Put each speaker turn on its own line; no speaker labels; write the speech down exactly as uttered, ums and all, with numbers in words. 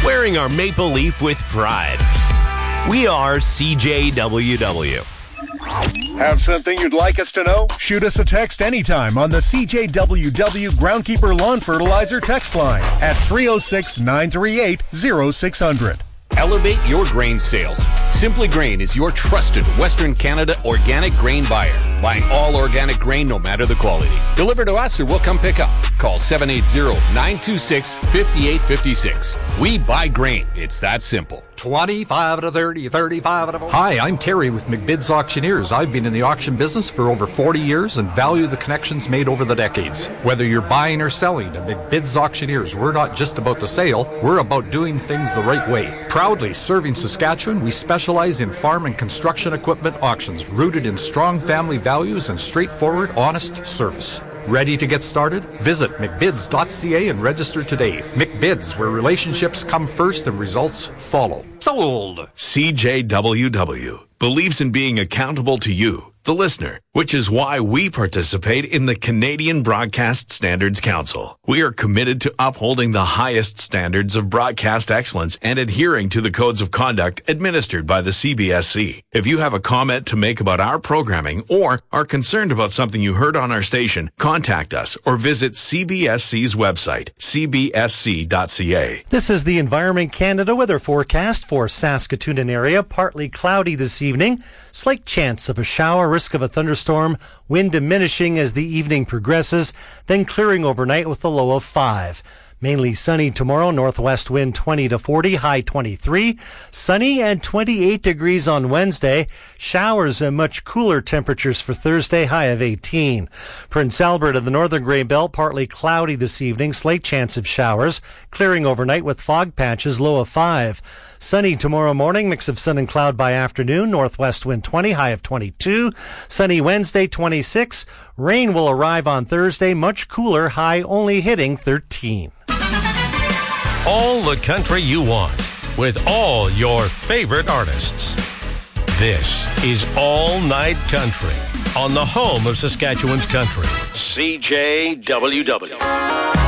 wearing our maple leaf with pride. We are C J W W.
Have something you'd like us to know? Shoot us a text anytime on the C J W W Groundkeeper Lawn Fertilizer text line at three oh six, nine three eight, oh six hundred.
Elevate your grain sales. Simply Grain is your trusted Western Canada organic grain buyer. Buying all organic grain no matter the quality. Deliver to us or we'll come pick up. Call seven eight zero, nine two six, five eight five six. We buy grain. It's that simple.
twenty-five to thirty, thirty-five to forty. Hi, I'm Terry with McBid's Auctioneers. I've been in the auction business for over forty years and value the connections made over the decades. Whether you're buying or selling, at McBid's Auctioneers, we're not just about the sale, we're about doing things the right way. Proudly serving Saskatchewan, we specialize in farm and construction equipment auctions rooted in strong family values and straightforward, honest service. Ready to get started? Visit mcbids dot c a and register today. McBids, where relationships come first and results follow. Sold!
C J W W believes in being accountable to you, the listener, which is why we participate in the Canadian Broadcast Standards Council. We are committed to upholding the highest standards of broadcast excellence and adhering to the codes of conduct administered by the C B S C. If you have a comment to make about our programming or are concerned about something you heard on our station, contact us or visit C B S C's website, c b s c dot c a.
This is the Environment Canada weather forecast for Saskatoon and area. Partly cloudy this evening. Slight chance of a shower, risk of a thunderstorm, wind diminishing as the evening progresses, then clearing overnight with a low of five. Mainly sunny tomorrow, northwest wind twenty to forty, high twenty-three. Sunny and twenty-eight degrees on Wednesday. Showers and much cooler temperatures for Thursday, high of eighteen. Prince Albert of the Northern Grey Belt, partly cloudy this evening, slight chance of showers, clearing overnight with fog patches, low of five. Sunny tomorrow morning, mix of sun and cloud by afternoon, northwest wind twenty, high of twenty-two. Sunny Wednesday, twenty-six. Rain will arrive on Thursday, much cooler, high only hitting thirteen.
All the country you want, with all your favorite artists. This is All Night Country on the home of Saskatchewan's country. C J W W.